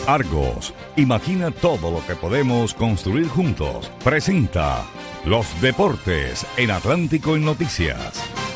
Argos, imagina todo lo que podemos construir juntos. Presenta Los Deportes en Atlántico en Noticias.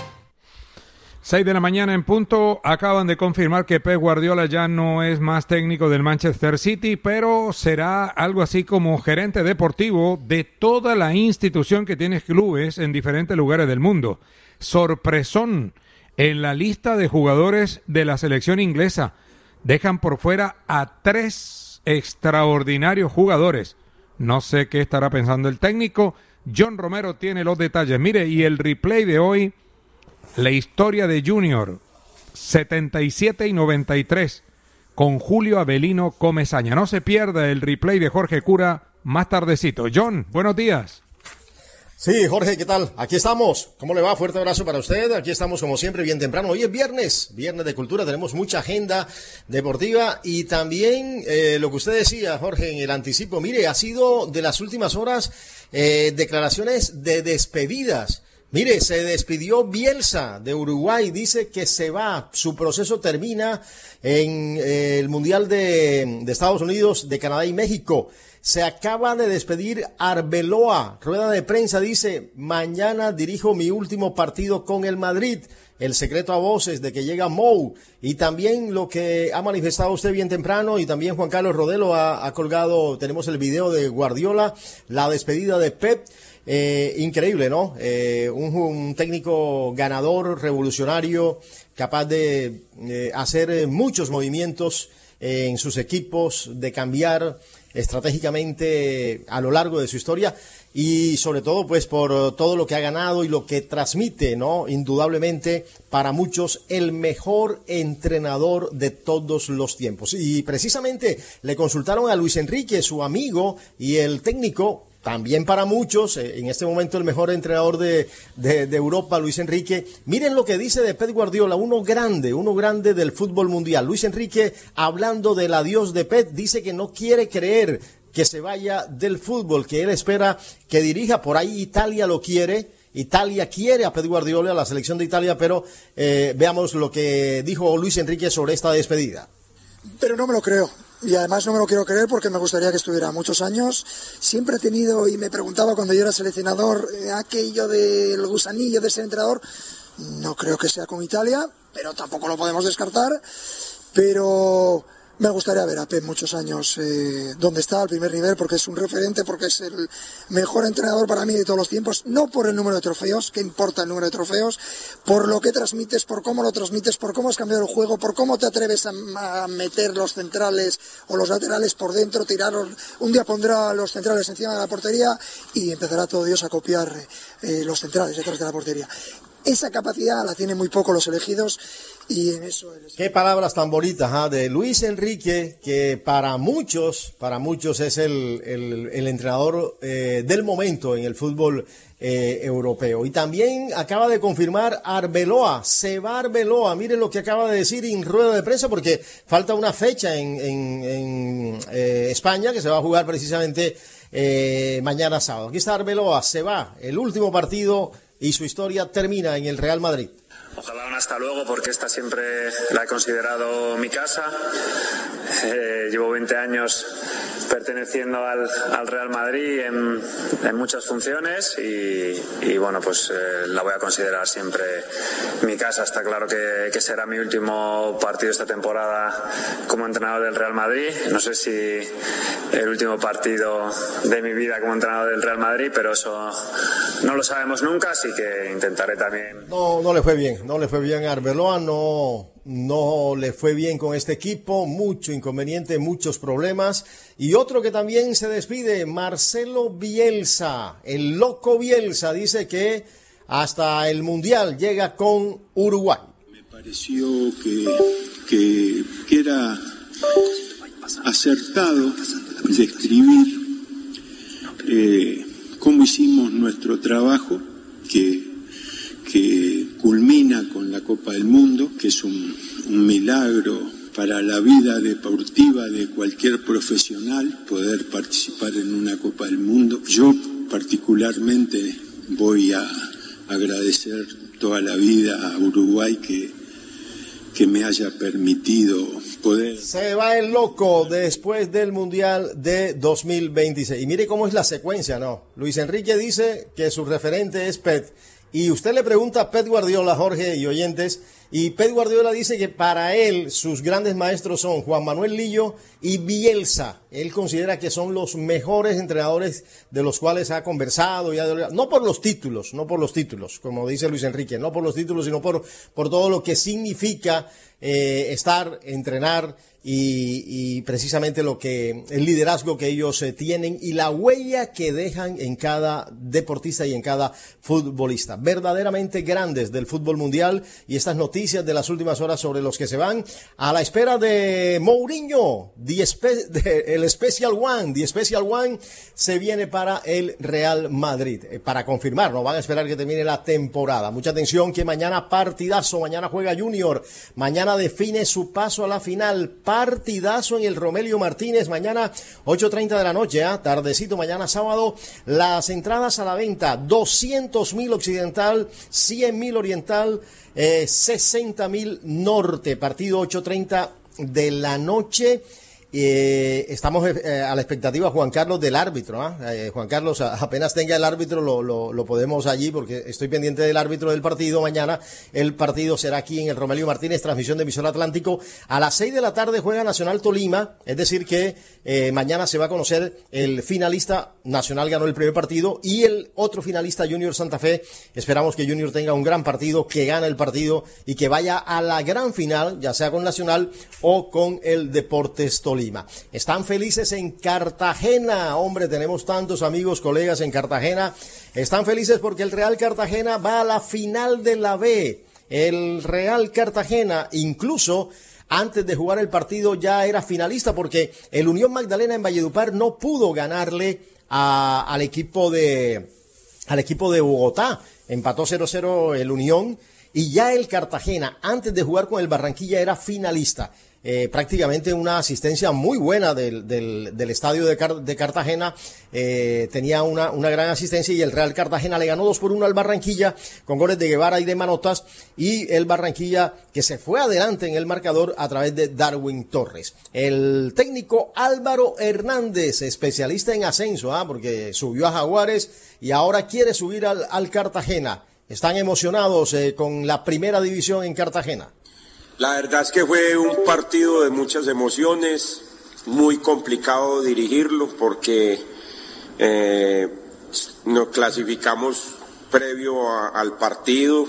6 de la mañana en punto. Acaban de confirmar que Pep Guardiola ya no es más técnico del Manchester City, pero será algo así como gerente deportivo de toda la institución que tiene clubes en diferentes lugares del mundo. Sorpresón en la lista de jugadores de la selección inglesa. Dejan por fuera a 3 extraordinarios jugadores. No sé qué estará pensando el técnico. John Romero tiene los detalles. Mire, y el replay de hoy, la historia de Junior, 77 y 93, con Julio Avelino Comesaña. No se pierda el replay de Jorge Cura más tardecito. John, buenos días. Sí, Jorge, ¿qué tal? Aquí estamos. ¿Cómo le va? Fuerte abrazo para usted. Aquí estamos como siempre bien temprano. Hoy es viernes de cultura. Tenemos mucha agenda deportiva y también lo que usted decía, Jorge, en el anticipo. Mire, ha sido de las últimas horas declaraciones de despedidas. Mire, se despidió Bielsa de Uruguay, dice que se va, su proceso termina en el Mundial de Estados Unidos, de Canadá y México. Se acaba de despedir Arbeloa, rueda de prensa, dice, mañana dirijo mi último partido con el Madrid. El secreto a voces de que llega Mou, y también lo que ha manifestado usted bien temprano, y también Juan Carlos Rodelo ha colgado, tenemos el video de Guardiola, la despedida de Pep. Increíble, ¿no? Un técnico ganador, revolucionario, capaz de hacer muchos movimientos en sus equipos, de cambiar estratégicamente a lo largo de su historia y sobre todo pues por todo lo que ha ganado y lo que transmite, ¿no? Indudablemente para muchos el mejor entrenador de todos los tiempos. Y precisamente le consultaron a Luis Enrique, su amigo y el técnico. También para muchos, en este momento el mejor entrenador de Europa, Luis Enrique. Miren lo que dice de Pep Guardiola, uno grande del fútbol mundial. Luis Enrique, hablando del adiós de Pep, dice que no quiere creer que se vaya del fútbol, que él espera que dirija. Por ahí Italia lo quiere. Italia quiere a Pep Guardiola, a la selección de Italia, pero veamos lo que dijo Luis Enrique sobre esta despedida. Pero no me lo creo. Y además no me lo quiero creer porque me gustaría que estuviera muchos años. Siempre he tenido, y me preguntaba cuando yo era seleccionador, aquello del gusanillo de ser entrenador. No creo que sea con Italia, pero tampoco lo podemos descartar. Pero me gustaría ver a Pep muchos años donde está, al primer nivel, porque es un referente, porque es el mejor entrenador para mí de todos los tiempos, no por el número de trofeos, que importa el número de trofeos, por lo que transmites, por cómo lo transmites, por cómo has cambiado el juego, por cómo te atreves a meter los centrales o los laterales por dentro, tirarlos. Un día pondrá los centrales encima de la portería y empezará todo Dios a copiar los centrales detrás de la portería. Esa capacidad la tienen muy poco los elegidos y en eso... Qué palabras tan bonitas de Luis Enrique, que para muchos es el entrenador del momento en el fútbol europeo. Y también acaba de confirmar Arbeloa, se va Arbeloa. Miren lo que acaba de decir en rueda de prensa, porque falta una fecha en España que se va a jugar precisamente mañana sábado. Aquí está Arbeloa, se va, el último partido y su historia termina en el Real Madrid. Ojalá un hasta luego, porque esta siempre la he considerado mi casa. Llevo 20 años perteneciendo al Real Madrid en muchas funciones y bueno, pues la voy a considerar siempre mi casa. Está claro que será mi último partido esta temporada como entrenador del Real Madrid. No sé si el último partido de mi vida como entrenador del Real Madrid, pero eso no lo sabemos nunca, así que intentaré también. No le fue bien a Arbeloa, no le fue bien con este equipo, mucho inconveniente, muchos problemas. Y otro que también se despide, Marcelo Bielsa, el loco Bielsa, dice que hasta el Mundial llega con Uruguay. Me pareció que era acertado describir cómo hicimos nuestro trabajo, que culmina con la Copa del Mundo, que es un milagro para la vida deportiva de cualquier profesional poder participar en una Copa del Mundo. Yo particularmente voy a agradecer toda la vida a Uruguay que me haya permitido poder... Se va el loco después del Mundial de 2026. Y mire cómo es la secuencia, ¿no? Luis Enrique dice que su referente es Pep. Y usted le pregunta a Pep Guardiola, Jorge y oyentes, y Pep Guardiola dice que para él sus grandes maestros son Juan Manuel Lillo y Bielsa. Él considera que son los mejores entrenadores de los cuales ha conversado, no por los títulos, como dice Luis Enrique, no por los títulos, sino por todo lo que significa estar, entrenar y precisamente el liderazgo que ellos tienen y la huella que dejan en cada deportista y en cada futbolista. Verdaderamente grandes del fútbol mundial, y estas noticias de las últimas horas sobre los que se van a la espera de Mourinho, el Special One se viene para el Real Madrid. Para confirmar, no van a esperar que termine la temporada. Mucha atención que mañana partidazo, mañana juega Junior, mañana define su paso a la final, partidazo en el Romelio Martínez, mañana 8:30 de la noche, tardecito, mañana sábado, las entradas a la venta, 200,000 occidental, 100,000 oriental, 60,000 norte, partido 8:30 de la noche. Estamos a la expectativa, Juan Carlos, del árbitro. Juan Carlos, apenas tenga el árbitro lo podemos allí, porque estoy pendiente del árbitro del partido mañana. El partido será aquí en el Romelio Martínez, transmisión de Emisor Atlántico. A las 6 de la tarde juega Nacional Tolima, es decir que mañana se va a conocer el finalista. Nacional ganó el primer partido y el otro finalista, Junior Santa Fe. Esperamos que Junior tenga un gran partido, que gane el partido y que vaya a la gran final, ya sea con Nacional o con el Deportes Tolima. Están felices en Cartagena, hombre, tenemos tantos amigos, colegas en Cartagena. Están felices porque el Real Cartagena va a la final de la B. El Real Cartagena, incluso antes de jugar el partido, ya era finalista, porque el Unión Magdalena en Valledupar no pudo ganarle al equipo de Bogotá. Empató 0-0 el Unión, y ya el Cartagena, antes de jugar con el Barranquilla, era finalista. Prácticamente una asistencia muy buena del estadio de Cartagena, tenía una gran asistencia, y el Real Cartagena le ganó 2-1 al Barranquilla con goles de Guevara y de Manotas, y el Barranquilla que se fue adelante en el marcador a través de Darwin Torres. El técnico Álvaro Hernández, especialista en ascenso, porque subió a Jaguares y ahora quiere subir al Cartagena. ¿Están emocionados con la primera división en Cartagena? La verdad es que fue un partido de muchas emociones, muy complicado dirigirlo porque nos clasificamos previo al partido,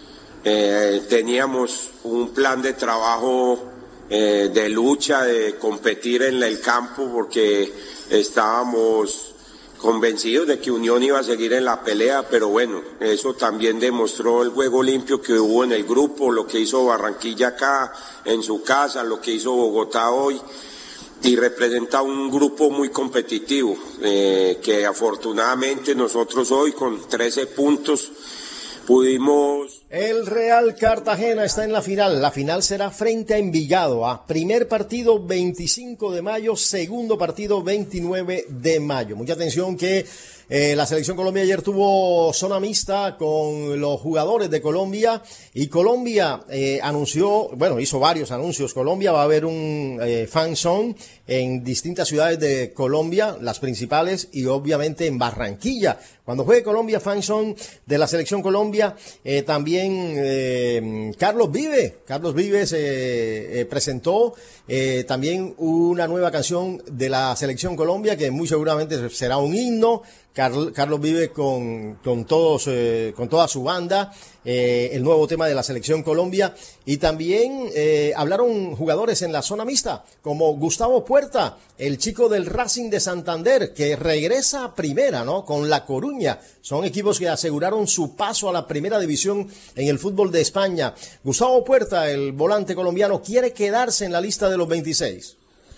teníamos un plan de trabajo de lucha, de competir en el campo, porque estábamos convencidos de que Unión iba a seguir en la pelea, pero bueno, eso también demostró el juego limpio que hubo en el grupo, lo que hizo Barranquilla acá en su casa, lo que hizo Bogotá hoy, y representa un grupo muy competitivo, que afortunadamente nosotros hoy con 13 puntos pudimos... El Real Cartagena está en la final será frente a Envigado, primer partido 25 de mayo, segundo partido 29 de mayo. Mucha atención que la Selección Colombia ayer tuvo zona mixta con los jugadores de Colombia, y Colombia hizo varios anuncios. Colombia va a haber un fan zone en distintas ciudades de Colombia, las principales, y obviamente en Barranquilla. Cuando juegue Colombia, fan zone de la Selección Colombia, también Carlos Vives presentó también una nueva canción de la Selección Colombia, que muy seguramente será un himno. Carlos Vives con toda su banda, el nuevo tema de la Selección Colombia, y también hablaron jugadores en la zona mixta, como Gustavo Puerta, el chico del Racing de Santander, que regresa a primera, con La Coruña. Son equipos que aseguraron su paso a la primera división en el fútbol de España. Gustavo Puerta, el volante colombiano, quiere quedarse en la lista de los 26.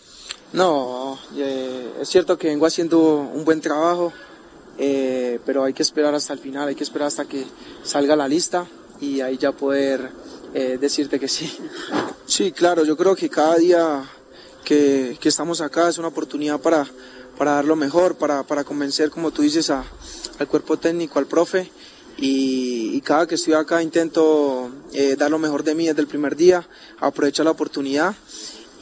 No, es cierto que vengo haciendo un buen trabajo, pero hay que esperar hasta el final, hay que esperar hasta que salga la lista y ahí ya poder decirte que sí. Sí, claro, yo creo que cada día que estamos acá es una oportunidad para dar lo mejor, para convencer, como tú dices, al cuerpo técnico, al profe, y cada que estoy acá intento dar lo mejor de mí desde el primer día, aprovechar la oportunidad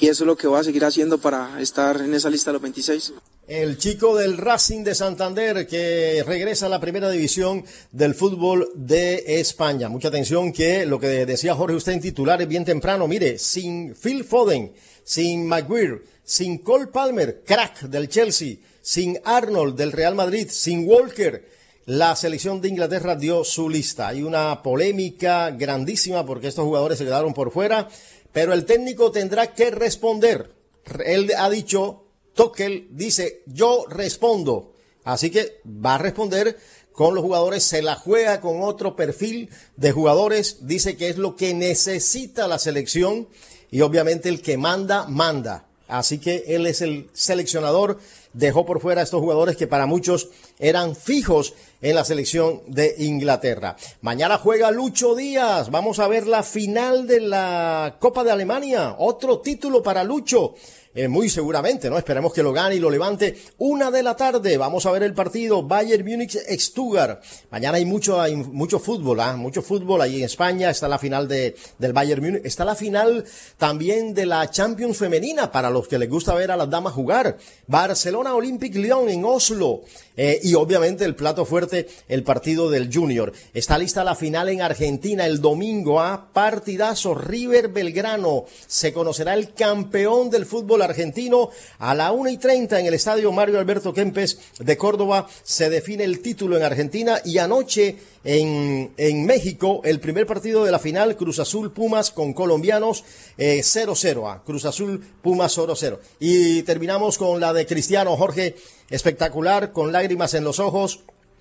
eso es lo que voy a seguir haciendo para estar en esa lista de los 26. El chico del Racing de Santander que regresa a la primera división del fútbol de España. Mucha atención que lo que decía Jorge usted en titulares bien temprano, mire, sin Phil Foden, sin Maguire, sin Cole Palmer, crack del Chelsea, sin Arnold del Real Madrid, sin Walker, la selección de Inglaterra dio su lista. Hay una polémica grandísima porque estos jugadores se quedaron por fuera, pero el técnico tendrá que responder. Él ha dicho, Tuchel dice, yo respondo. Así que va a responder con los jugadores, se la juega con otro perfil de jugadores, dice que es lo que necesita la selección y obviamente el que manda, manda. Así que él es el seleccionador, dejó por fuera a estos jugadores que para muchos eran fijos en la selección de Inglaterra. Mañana juega Lucho Díaz, vamos a ver la final de la Copa de Alemania, otro título para Lucho. Muy seguramente, ¿no? Esperemos que lo gane y lo levante. 1:00 p.m. Vamos a ver el partido Bayern Múnich-Stuttgart. Mañana hay mucho fútbol, mucho fútbol. Ahí en España está la final del Bayern Múnich. Está la final también de la Champions femenina para los que les gusta ver a las damas jugar. Barcelona Olympic Lyon en Oslo. Y obviamente el plato fuerte, el partido del Junior. Está lista la final en Argentina el domingo, partidazo River Belgrano. Se conocerá el campeón del fútbol argentino a la 1:30 en el estadio Mario Alberto Kempes de Córdoba. Se define el título en Argentina y anoche en México el primer partido de la final, Cruz Azul Pumas con colombianos 0-0. Cruz Azul Pumas 0-0. Y terminamos con la de Cristiano, Jorge, espectacular, con lágrimas en los ojos.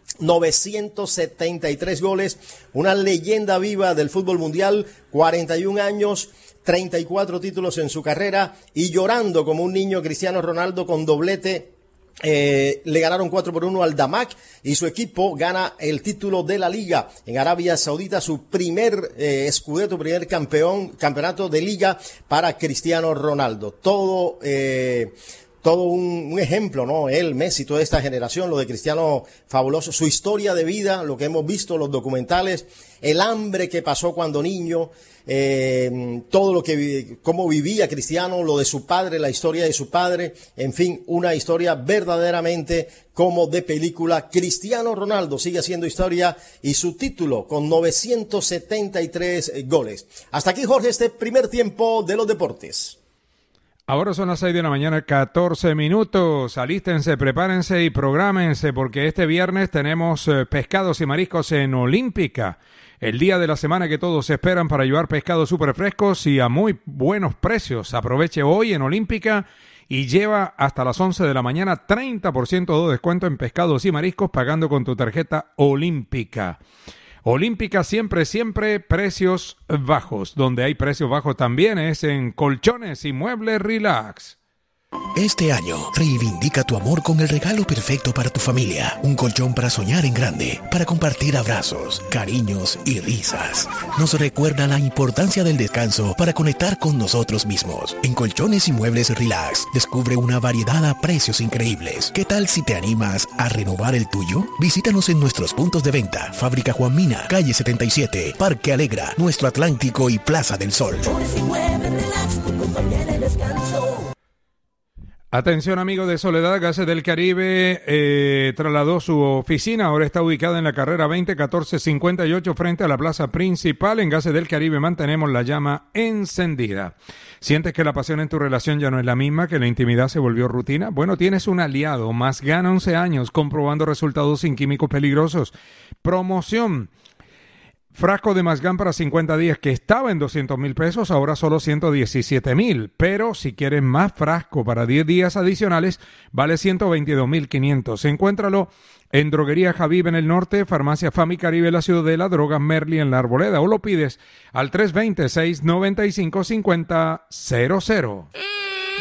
973 goles, una leyenda viva del fútbol mundial, 41 años, 34 títulos en su carrera y llorando como un niño Cristiano Ronaldo con doblete. Le ganaron 4-1 al Damac y su equipo gana el título de la Liga en Arabia Saudita, su primer scudetto, primer campeonato de Liga para Cristiano Ronaldo. Todo un ejemplo, ¿no? Él, Messi, toda esta generación, lo de Cristiano fabuloso, su historia de vida, lo que hemos visto, los documentales, el hambre que pasó cuando niño, todo cómo vivía Cristiano, lo de su padre, la historia de su padre, en fin, una historia verdaderamente como de película. Cristiano Ronaldo sigue haciendo historia y su título con 973 goles. Hasta aquí, Jorge, este primer tiempo de los deportes. Ahora son las 6:14 a.m. Alístense, prepárense y prográmense porque este viernes tenemos pescados y mariscos en Olímpica. El día de la semana que todos esperan para llevar pescados súper frescos y a muy buenos precios. Aproveche hoy en Olímpica y lleva hasta las 11 de la mañana 30% de descuento en pescados y mariscos pagando con tu tarjeta Olímpica. Olímpica siempre, precios bajos. Donde hay precios bajos también es en Colchones y Muebles Relax. Este año, reivindica tu amor con el regalo perfecto para tu familia. Un colchón para soñar en grande, para compartir abrazos, cariños y risas. Nos recuerda la importancia del descanso para conectar con nosotros mismos. En Colchones y Muebles Relax, descubre una variedad a precios increíbles. ¿Qué tal si te animas a renovar el tuyo? Visítanos en nuestros puntos de venta. Fábrica Juan Mina, calle 77, Parque Alegra, Nuestro Atlántico y Plaza del Sol. Colchones y Muebles Relax, tu compañía de descanso. Atención, amigos de Soledad, Gases del Caribe trasladó su oficina, ahora está ubicada en la carrera 20-14-58 frente a la plaza principal. En Gases del Caribe mantenemos la llama encendida. ¿Sientes que la pasión en tu relación ya no es la misma, que la intimidad se volvió rutina? Bueno, tienes un aliado, Masgan 11 años, comprobando resultados sin químicos peligrosos. Promoción. Frasco de Masgan para 50 días que estaba en 200,000 pesos, ahora solo 117,000. Pero si quieres más frasco para 10 días adicionales, vale 122,500. Encuéntralo en Droguería Javib en el norte, Farmacia Fami Caribe en la Ciudadela, Drogas Merli en la Arboleda, o lo pides al 320-695-5000.